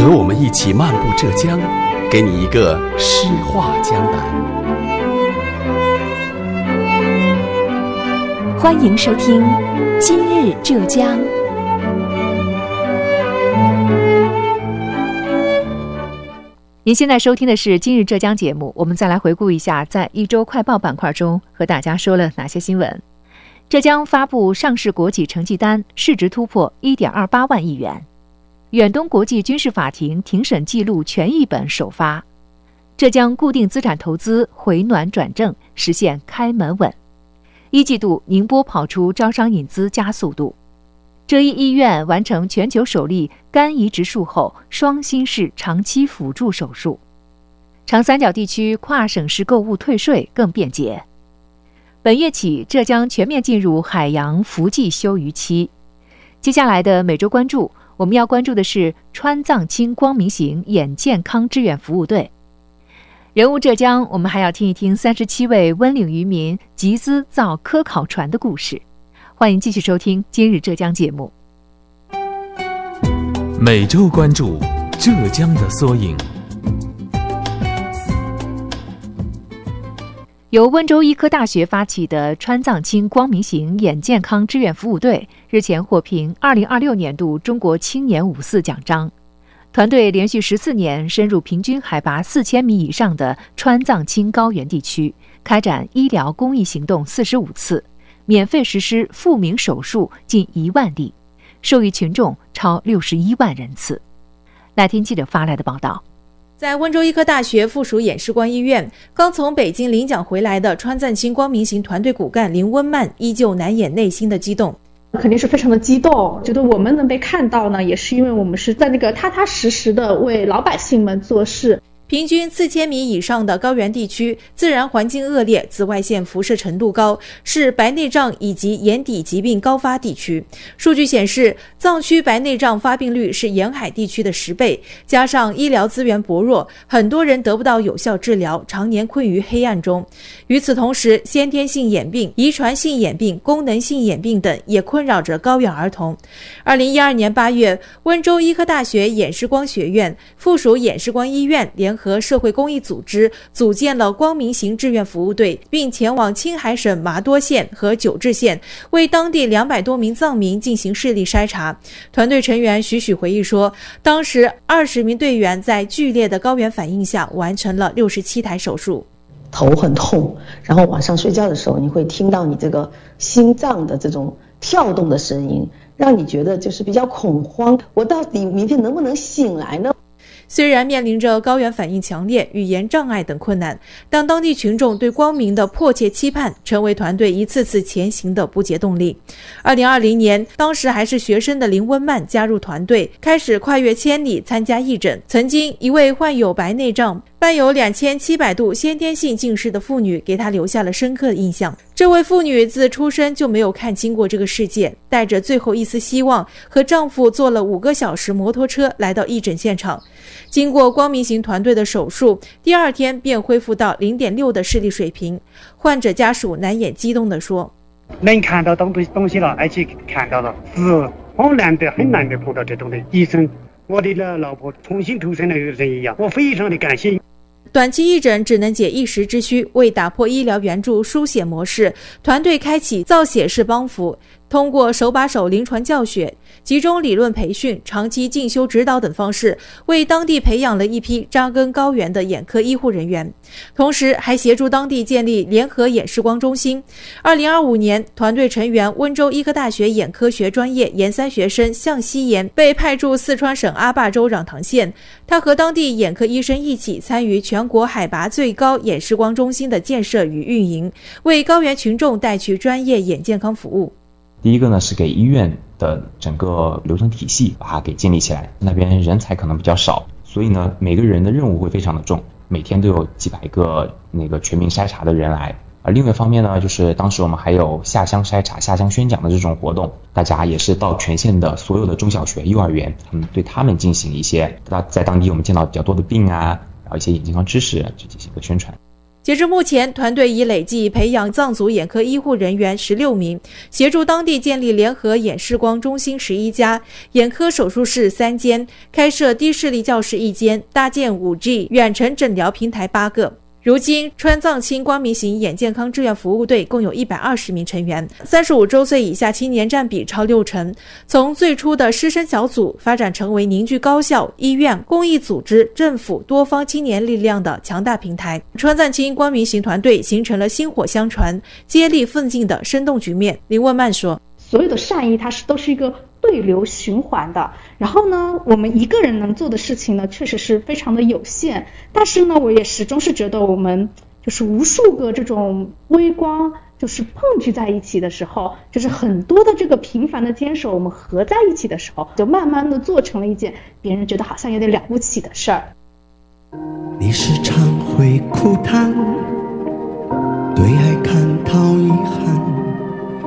和我们一起漫步浙江，给你一个诗画江南。 欢迎收听《今日浙江》。您现在收听的是《今日浙江》节目，我们再来回顾一下在一周快报板块中和大家说了哪些新闻。浙江发布上市国企成绩单，市值突破 1.28 万亿元。远东国际军事法庭庭审记录全译本首发。浙江固定资产投资回暖转正，实现开门稳。一季度宁波跑出招商引资加速度。浙一医院完成全球首例肝移植术后双心室长期辅助手术。长三角地区跨省市购物退税更便捷。本月起，浙江全面进入海洋伏季休渔期。接下来的每周关注，我们要关注的是川藏青光明行眼健康志愿服务队。人物浙江，我们还要听一听37位温岭渔民集资造科考船的故事。欢迎继续收听今日浙江节目。 每周关注浙江的缩影。 由温州医科大学发起的川藏青光明行眼健康志愿服务队日前获评2026年度中国青年54奖章。团队连续14年深入平均海拔4000米以上的川藏青高原地区，开展医疗公益行动45次，免费实施复明手术近1万例，受益群众超61万人次。来听记者发来的报道。 在温州医科大学附属眼视光医院，刚从北京领奖回来的川藏青光明行团队骨干林温曼依旧难掩内心的激动。 肯定是非常的激动，觉得我们能被看到呢，也是因为我们是在那个踏踏实实的为老百姓们做事。 平均4000米以上的高原地区，自然环境恶劣，紫外线辐射程度高，是白内障以及眼底疾病高发地区。数据显示，藏区白内障发病率是沿海地区的10倍，加上医疗资源薄弱，很多人得不到有效治疗，常年困于黑暗中。与此同时，先天性眼病、遗传性眼病、功能性眼病等也困扰着高原儿童。2012年8月，温州医科大学眼视光学院附属眼视光医院联合社会公益组织组建了光明行志愿服务队，并前往青海省麻多县和九治县，为当地200多名藏民进行视力筛查。团队成员许许回忆说，当时20名队员在剧烈的高原反应下完成了67台手术。 头很痛，然后晚上睡觉的时候你会听到你这个心脏的这种跳动的声音，让你觉得就是比较恐慌，我到底明天能不能醒来呢？ 虽然面临着高原反应强烈、语言障碍等困难，但当地群众对光明的迫切期盼成为团队一次次前行的不竭动力。2020年，当时还是学生的林温曼加入团队，开始跨越千里参加义诊。曾经一位患有白内障、伴有2700度先天性近视的妇女给她留下了深刻的印象。这位妇女自出生就没有看清过这个世界，带着最后一丝希望，和丈夫坐了5个小时摩托车来到义诊现场。经过光明行团队的手术，第2天便恢复到0.6的视力水平。患者家属难掩激动地说：“ 能看到东西了，而且看到了，是很难得碰到这种的医生。我的老婆重新出生的人一样，我非常的感谢。” 短期义诊只能解一时之需，为打破医疗援助输血模式，团队开启造血式帮扶，通过手把手临床教学、集中理论培训、长期进修指导等方式，为当地培养了一批扎根高原的眼科医护人员，同时还协助当地建立联合眼视光中心。2025年，团队成员温州医科大学眼科学专业研3学生向希言被派驻四川省阿坝州壤塘县，他和当地眼科医生一起参与全国海拔最高眼视光中心的建设与运营，为高原群众带去专业眼健康服务。 第一个呢是给医院的整个流程体系把它给建立起来，那边人才可能比较少，所以呢每个人的任务会非常的重，每天都有几百个全民筛查的人来。而另外一方面呢，就是当时我们还有下乡筛查、下乡宣讲的这种活动，大家也是到全县的所有的中小学、幼儿园，对他们进行一些在当地我们见到比较多的病啊，然后一些眼健康知识这些的宣传。 截至目前，团队已累计培养藏族眼科医护人员16名，协助当地建立联合眼视光中心11家、眼科手术室3间，开设低视力教室1间，搭建 5G 远程诊疗平台8个。如今，川藏青光明行眼健康志愿服务队共有120名成员，35周岁以下青年占比超60%。从最初的师生小组发展成为凝聚高校、医院、公益组织、政府多方青年力量的强大平台。川藏青光明行团队形成了薪火相传、接力奋进的生动局面。林问曼说：“ 所有的善意，它都是一个对流循环的。然后呢，我们一个人能做的事情呢，确实是非常的有限。但是呢，我也始终是觉得我们就是无数个这种微光，就是碰聚在一起的时候，就是很多的这个平凡的坚守，我们合在一起的时候，就慢慢的做成了一件别人觉得好像有点了不起的事儿。” 你时常会哭叹，对爱感到遗憾。